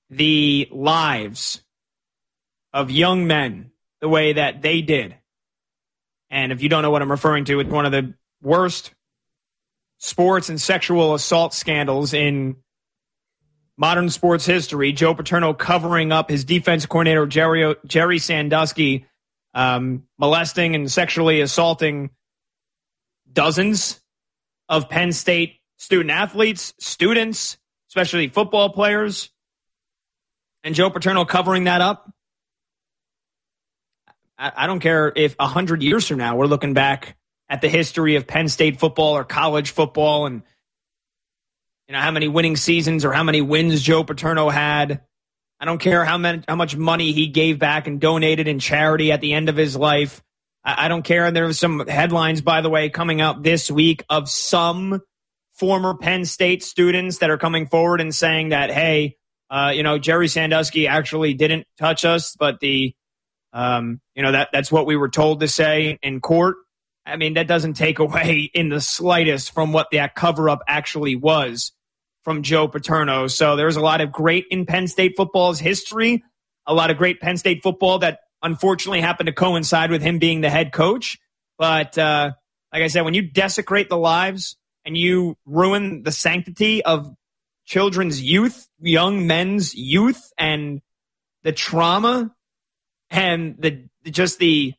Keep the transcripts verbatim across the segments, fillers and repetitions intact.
the lives of young men the way that they did. And if you don't know what I'm referring to, it's one of the worst sports and sexual assault scandals in modern sports history. Joe Paterno covering up his defense coordinator, Jerry, Jerry Sandusky, um, molesting and sexually assaulting dozens of Penn State student athletes, students, especially football players, and Joe Paterno covering that up. I, I don't care if a hundred years from now we're looking back at the history of Penn State football or college football and you know how many winning seasons or how many wins Joe Paterno had. I don't care how many, how much money he gave back and donated in charity at the end of his life. I, I don't care. And there were some headlines, by the way, coming out this week of some former Penn State students that are coming forward and saying that, hey, uh, you know, Jerry Sandusky actually didn't touch us, but the, um, you know, that that's what we were told to say in court. I mean, that doesn't take away in the slightest from what that cover-up actually was from Joe Paterno. So there's a lot of great in Penn State football's history, a lot of great Penn State football that unfortunately happened to coincide with him being the head coach. But uh, like I said, when you desecrate the lives and you ruin the sanctity of children's youth, young men's youth, and the trauma and the just the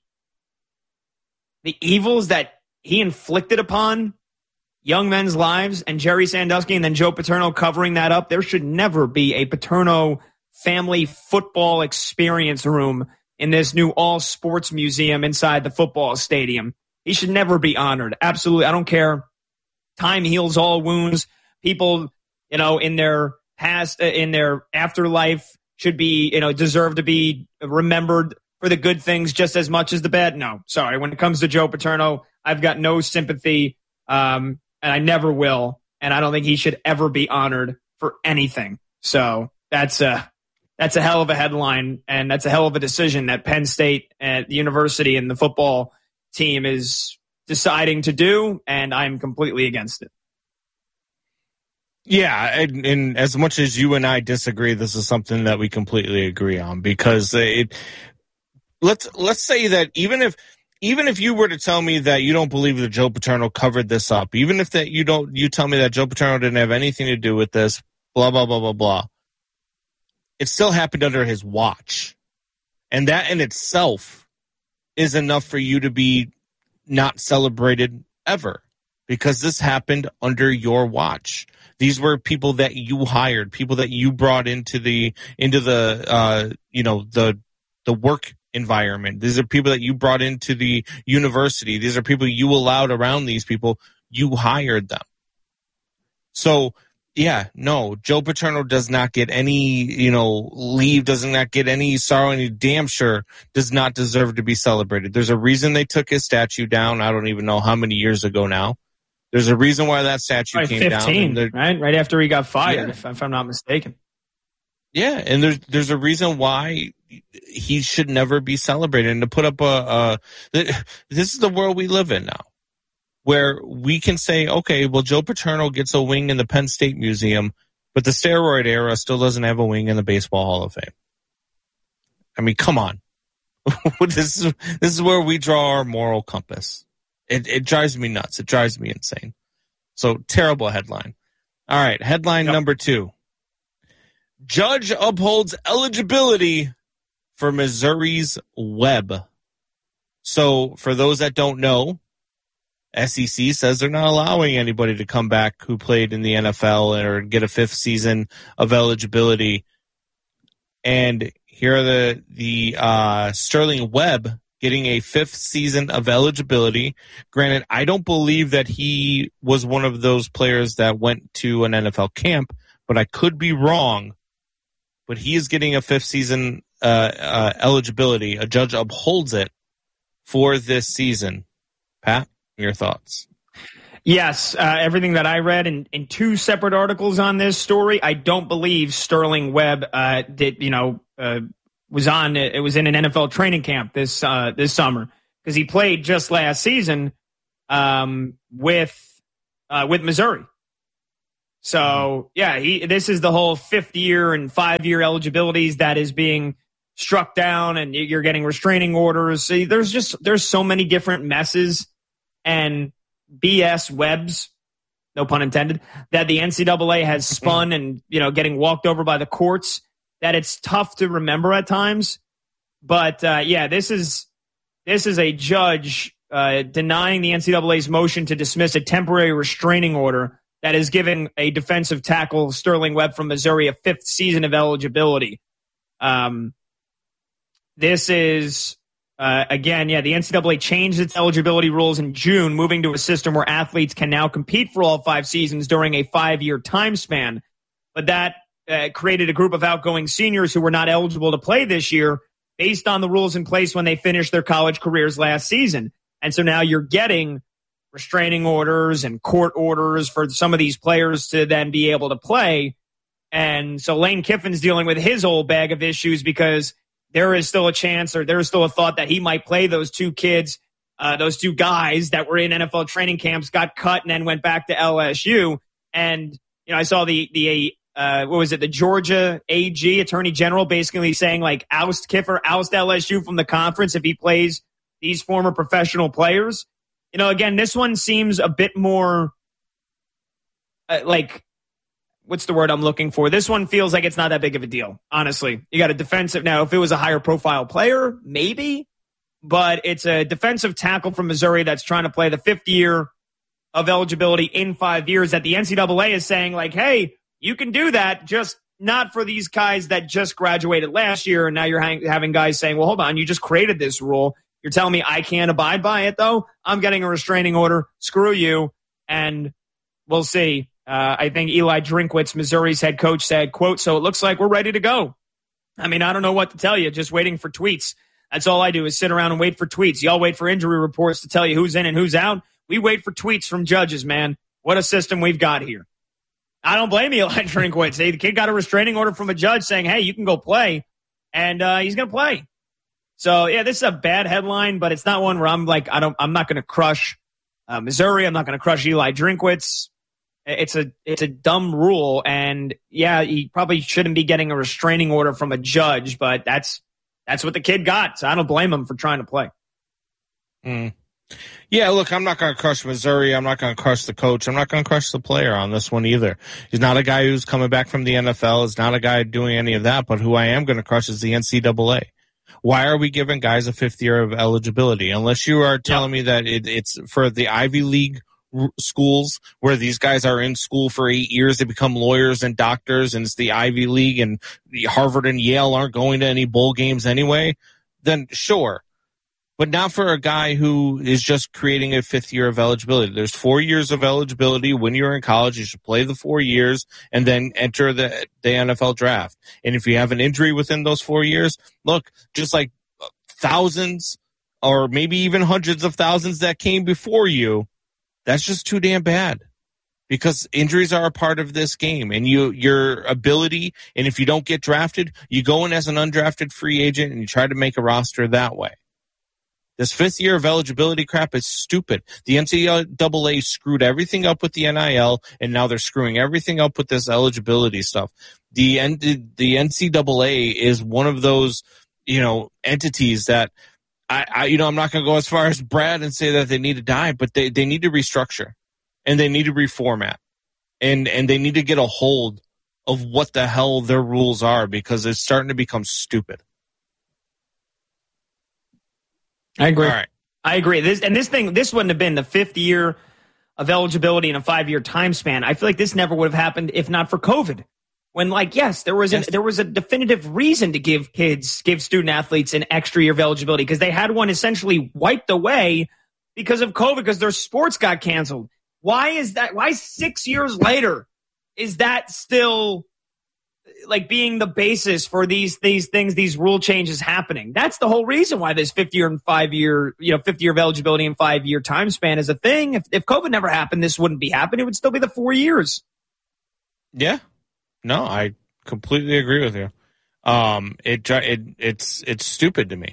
the evils that he inflicted upon young men's lives and Jerry Sandusky and then Joe Paterno covering that up, there should never be a Paterno family football experience room in this new all sports museum inside the football stadium. He should never be honored. Absolutely. I don't care. Time heals all wounds. People, you know, in their past, in their afterlife should be, you know, deserve to be remembered for the good things just as much as the bad. No, sorry. When it comes to Joe Paterno, I've got no sympathy. Um, And I never will, and I don't think he should ever be honored for anything. So that's a that's a hell of a headline, and that's a hell of a decision that Penn State at the university and the football team is deciding to do, and I'm completely against it. Yeah, and, and as much as you and I disagree, this is something that we completely agree on because it. Let's let's say that even if. Even if you were to tell me that you don't believe that Joe Paterno covered this up, even if that you don't, you tell me that Joe Paterno didn't have anything to do with this, blah, blah, blah, blah, blah. It still happened under his watch. And that in itself is enough for you to be not celebrated ever because this happened under your watch. These were people that you hired, people that you brought into the, into the, uh, you know, the, the work environment. These are people that you brought into the university. These are people you allowed around these people. You hired them. So, yeah, no, Joe Paterno does not get any, you know, leave, does not get any sorrow, and he damn sure does not deserve to be celebrated. There's a reason they took his statue down. I don't even know how many years ago now. There's a reason why that statue right, came fifteen, down. Right? Right after he got fired, yeah. if, if I'm not mistaken. Yeah, and there's there's a reason why he should never be celebrated. And to put up a, a this is the world we live in now, where we can say, okay, well, Joe Paterno gets a wing in the Penn State Museum, but the steroid era still doesn't have a wing in the Baseball Hall of Fame. I mean, come on, this is this is where we draw our moral compass. It it drives me nuts. It drives me insane. So terrible headline. All right, headline yep. number two. Judge upholds eligibility for Missouri's Webb. So for those that don't know, S E C says they're not allowing anybody to come back who played in the N F L or get a fifth season of eligibility. And here are the, the uh, Sterling Webb getting a fifth season of eligibility. Granted, I don't believe that he was one of those players that went to an N F L camp, but I could be wrong. But he is getting a fifth season uh, uh, eligibility. A judge upholds it for this season. Pat, your thoughts? Yes, uh, everything that I read in, in two separate articles on this story, I don't believe Sterling Webb uh, did. You know, uh, was on. It was in an N F L training camp this uh, this summer because he played just last season um, with uh, with Missouri. So, yeah, he, this is the whole fifth year and five year eligibilities that is being struck down, and you're getting restraining orders. So there's just, there's so many different messes and B S webs, no pun intended, that the N C double A has spun and, you know, getting walked over by the courts, that it's tough to remember at times. But, uh, yeah, this is, this is a judge uh, denying the N C double A's motion to dismiss a temporary restraining order that is giving a defensive tackle, Sterling Webb from Missouri, a fifth season of eligibility. Um, this is, uh, again, yeah, the N C double A changed its eligibility rules in June, moving to a system where athletes can now compete for all five seasons during a five-year time span. But that uh, created a group of outgoing seniors who were not eligible to play this year based on the rules in place when they finished their college careers last season. And so now you're getting restraining orders and court orders for some of these players to then be able to play. And so Lane Kiffin's dealing with his old bag of issues because there is still a chance, or there is still a thought that he might play those two kids, uh, those two guys that were in N F L training camps, got cut, and then went back to L S U. And, you know, I saw the, the, uh, what was it? The Georgia A G, Attorney General, basically saying, like, oust Kiffer, oust L S U from the conference if he plays these former professional players. You know, again, this one seems a bit more uh, like, what's the word I'm looking for? This one feels like it's not that big of a deal, honestly. You got a defensive. Now, if it was a higher profile player, maybe, but it's a defensive tackle from Missouri that's trying to play the fifth year of eligibility in five years that the N C double A is saying, like, hey, you can do that, just not for these guys that just graduated last year. And now you're hang- having guys saying, well, hold on, you just created this rule. You're telling me I can't abide by it, though? I'm getting a restraining order. Screw you. And we'll see. Uh, I think Eli Drinkwitz, Missouri's head coach, said, quote, so it looks like we're ready to go. I mean, I don't know what to tell you. Just waiting for tweets. That's all I do is sit around and wait for tweets. Y'all wait for injury reports to tell you who's in and who's out. We wait for tweets from judges, man. What a system we've got here. I don't blame Eli Drinkwitz. The kid got a restraining order from a judge saying, hey, you can go play. And uh, he's going to play. So, yeah, this is a bad headline, but it's not one where I'm like, I don't, I'm not going to crush uh, Missouri. I'm not going to crush Eli Drinkwitz. It's a, it's a dumb rule. And yeah, he probably shouldn't be getting a restraining order from a judge, but that's, that's what the kid got. So I don't blame him for trying to play. Mm. Yeah, look, I'm not going to crush Missouri. I'm not going to crush the coach. I'm not going to crush the player on this one either. He's not a guy who's coming back from the N F L. He's not a guy doing any of that. But who I am going to crush is the N C double A. Why are we giving guys a fifth year of eligibility? Unless you are telling me that it, it's for the Ivy League r- schools where these guys are in school for eight years, they become lawyers and doctors, and it's the Ivy League, and Harvard and Yale aren't going to any bowl games anyway, then sure. But not for a guy who is just creating a fifth year of eligibility. There's four years of eligibility. When you're in college, you should play the four years and then enter the, the N F L draft. And if you have an injury within those four years, look, just like thousands or maybe even hundreds of thousands that came before you, that's just too damn bad. Because injuries are a part of this game, and you, your ability, and if you don't get drafted, you go in as an undrafted free agent and you try to make a roster that way. This fifth year of eligibility crap is stupid. The N C double A screwed everything up with the N I L, and now they're screwing everything up with this eligibility stuff. The, the N C double A is one of those, you know, entities that I, I you know, I'm not going to go as far as Brad and say that they need to die, but they, they need to restructure, and they need to reformat, and, and they need to get a hold of what the hell their rules are, because it's starting to become stupid. I agree. All right. I agree. This and this thing, this wouldn't have been the fifth year of eligibility in a five-year time span. I feel like this never would have happened if not for COVID. When, like, yes, there was yes. a, there was a definitive reason to give kids, give student athletes an extra year of eligibility, because they had one essentially wiped away because of COVID, because their sports got canceled. Why is that? Why six years later is that still like being the basis for these these things, these rule changes happening? That's the whole reason why this fifth year and five year, you know, fifth year of eligibility and five year time span is a thing. If if COVID never happened, this wouldn't be happening. It would still be the four years. Yeah, no, I completely agree with you. Um, it it it's it's stupid to me,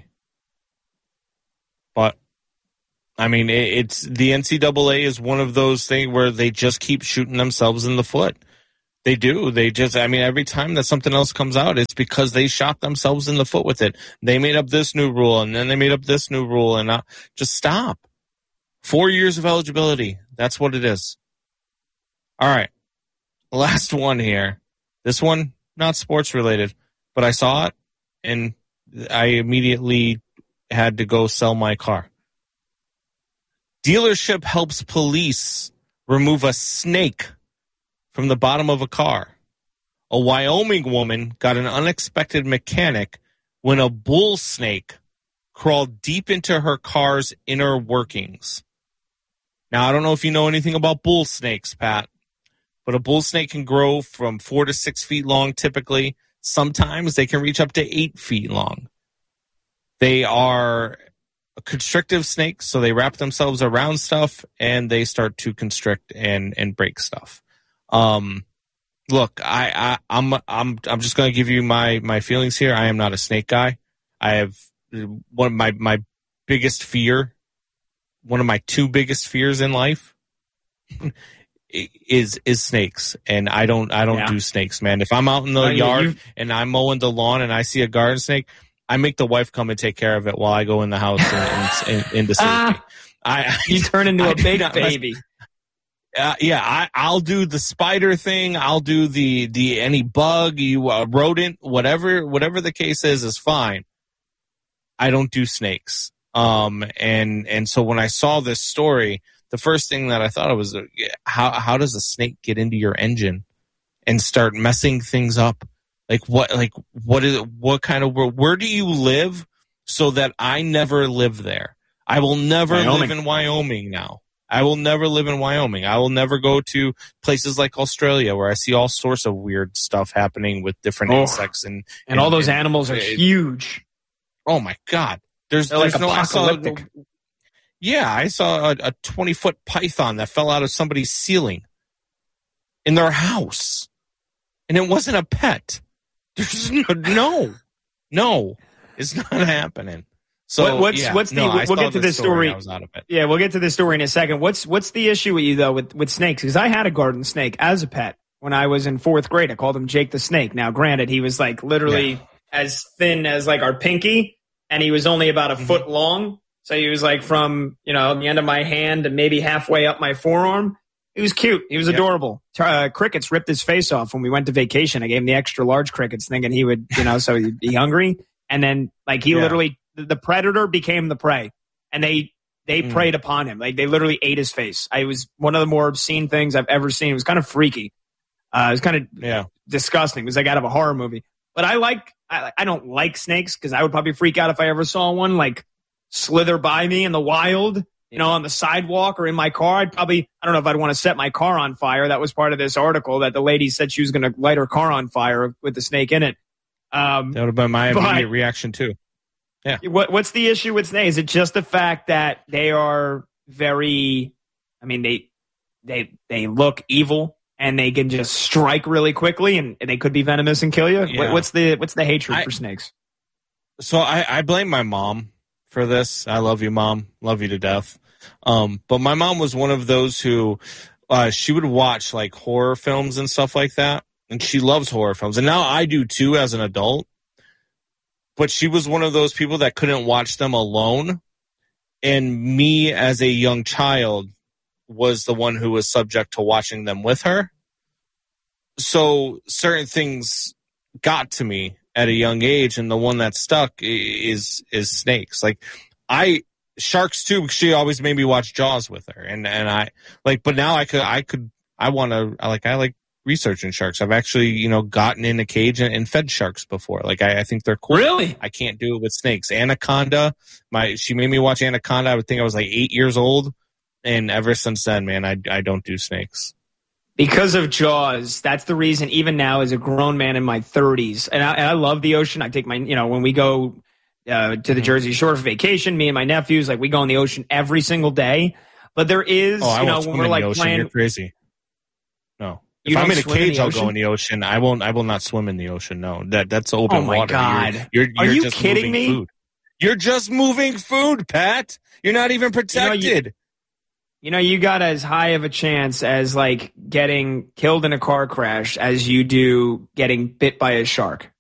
but I mean, it, it's the N C double A is one of those things where they just keep shooting themselves in the foot. They do. They just, I mean, every time that something else comes out, it's because they shot themselves in the foot with it. They made up this new rule, and then they made up this new rule, and uh, just stop. Four years of eligibility. That's what it is. All right. Last one here. This one, not sports related, but I saw it, and I immediately had to go sell my car. Dealership helps police remove a snake from the bottom of a car. A Wyoming woman got an unexpected mechanic when a bull snake crawled deep into her car's inner workings. Now, I don't know if you know anything about bull snakes, Pat, but a bull snake can grow from four to six feet long typically. Sometimes they can reach up to eight feet long. They are constrictive snakes, so they wrap themselves around stuff and they start to constrict and, and break stuff. Um, look, I, I, I'm, I'm, I'm just going to give you my, my feelings here. I am not a snake guy. I have one of my, my biggest fear, one of my two biggest fears in life is, is snakes. And I don't, I don't yeah. do snakes, man. If I'm out in the oh, yard you... and I'm mowing the lawn and I see a garden snake, I make the wife come and take care of it while I go in the house and, and, and into safety. Ah, I, you turn into I, a big baby. Uh, yeah, I, I'll do the spider thing. I'll do the, the any bug, you uh, rodent, whatever whatever the case is, is fine. I don't do snakes. Um, and and so when I saw this story, the first thing that I thought of was, uh, how how does a snake get into your engine and start messing things up? Like what? Like what is what kind of world? Where do you live so that I never live there? I will never Wyoming. live in Wyoming now. I will never live in Wyoming. I will never go to places like Australia where I see all sorts of weird stuff happening with different oh. insects and, and and all those and, animals are it, huge. Oh my God! There's They're there's like no apocalyptic. I saw, yeah, I saw a, a twenty foot python that fell out of somebody's ceiling in their house, and it wasn't a pet. There's no no, no it's not happening. So what, what's yeah, what's the no, we'll get to this story. story. I was out of it. Yeah, we'll get to this story in a second. What's what's the issue with you though with with snakes? Because I had a garden snake as a pet when I was in fourth grade. I called him Jake the Snake. Now, granted, he was like literally yeah. as thin as like our pinky, and he was only about a mm-hmm. foot long. So he was like from you know the end of my hand to maybe halfway up my forearm. He was cute. He was yep. adorable. Uh, crickets ripped his face off when we went to vacation. I gave him the extra large crickets, thinking he would you know so he'd be hungry, and then like he yeah. literally. The predator became the prey, and they they mm. preyed upon him. Like they literally ate his face. I was one of the more obscene things I've ever seen. It was kind of freaky. Uh, it was kind of yeah. disgusting. It was like out of a horror movie. But I like I, I don't like snakes because I would probably freak out if I ever saw one like slither by me in the wild, you know, on the sidewalk or in my car. I'd probably I don't know if I'd want to set my car on fire. That was part of this article that the lady said she was going to light her car on fire with the snake in it. Um, that would have been my immediate reaction too. Yeah. What what's the issue with snakes? Is it just the fact that they are very I mean they they they look evil and they can just strike really quickly and they could be venomous and kill you? Yeah. What's the what's the hatred I, for snakes? So I, I blame my mom for this. I love you, Mom. Love you to death. Um, but my mom was one of those who uh, she would watch like horror films and stuff like that. And she loves horror films. And now I do too as an adult. But she was one of those people that couldn't watch them alone. And me as a young child was the one who was subject to watching them with her. So certain things got to me at a young age. And the one that stuck is is snakes. Like I sharks too, because she always made me watch Jaws with her. And and I like but now I could I could I wanna I like I like researching sharks. I've actually, you know, gotten in a cage and, and fed sharks before. Like I, I think they're cool. Really? I can't do it with snakes. Anaconda. My she made me watch Anaconda. I would think I was like eight years old, and ever since then, man, I I don't do snakes. Because of Jaws, that's the reason. Even now, as a grown man in my thirties, and I, and I love the ocean. I take my, you know, when we go uh, to the Jersey Shore for vacation, me and my nephews, like we go in the ocean every single day. But there is, oh, I you know, won't when swim we're in like the ocean. playing, You're crazy. No. If You I'm in a swim in cage, the I'll ocean? go in the ocean. I won't. I will not swim in the ocean. No, that that's open Oh my water. God. You're, you're, Are you're you just kidding moving me? Food. You're just moving food, Pat. You're not even protected. You know, you, You know, you got as high of a chance as like getting killed in a car crash as you do getting bit by a shark.